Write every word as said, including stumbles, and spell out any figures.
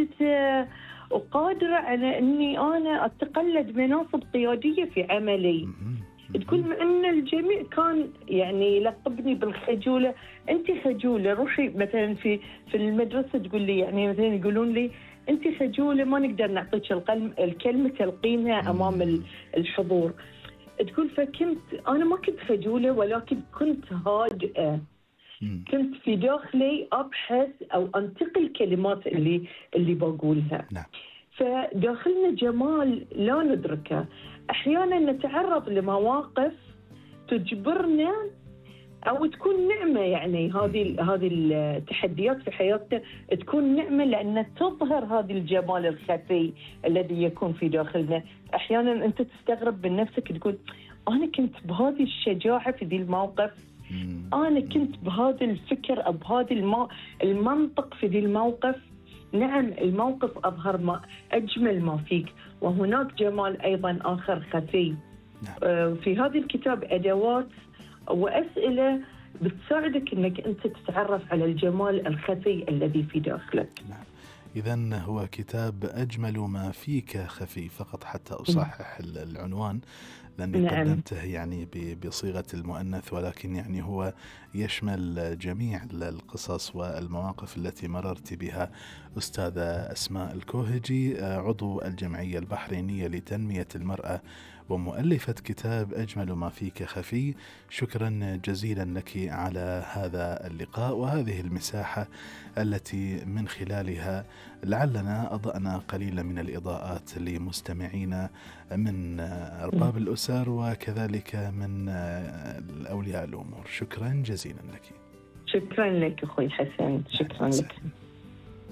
ممتازة وقادرة على أني أنا أتقلد مناصب قيادية في عملي. تقول أن الجميع كان يعني يلقبني بالخجولة، أنت خجولة روحي مثلا في في المدرسة، تقول لي يعني مثلا يقولون لي أنت خجولة ما نقدر نعطيك الكلمة تلقينها أمام الحضور. تقول فكنت أنا ما كنت خجولة ولكن كنت هادئة، كنت في داخلي أبحث أو أنتقي الكلمات اللي اللي بقولها. نعم. فداخلنا جمال لا ندركه. أحيانا نتعرض لمواقف تجبرنا أو تكون نعمة، يعني هذه هذه التحديات في حياتنا تكون نعمة لأن تظهر هذا الجمال الخفي الذي يكون في داخلنا. أحيانا أنت تستغرب من نفسك تقول أنا كنت بهذه الشجاعة في ذي الموقف، أنا كنت بهذا الفكر أو بهذا المنطق في ذي الموقف. نعم الموقف أظهر ما أجمل ما فيك، وهناك جمال أيضا آخر خفي. نعم. في هذا الكتاب أدوات وأسئلة بتساعدك أنك أنت تتعرف على الجمال الخفي الذي في داخلك. نعم. إذن هو كتاب أجمل ما فيك خفي، فقط حتى أصحح العنوان لأني نعم. قدمته يعني بصيغة المؤنث، ولكن يعني هو يشمل جميع القصص والمواقف التي مررت بها. أستاذة أسماء الكوهجي، عضو الجمعية البحرينية لتنمية المرأة ومؤلفة كتاب أجمل ما فيك خفي، شكرا جزيلا لك على هذا اللقاء وهذه المساحة التي من خلالها لعلنا أضأنا قليلا من الإضاءات لمستمعينا من أرباب الأسر وكذلك من أولياء الأمور. شكرا جزيلا لك. شكرا لك أخوي حسن، شكرا لك.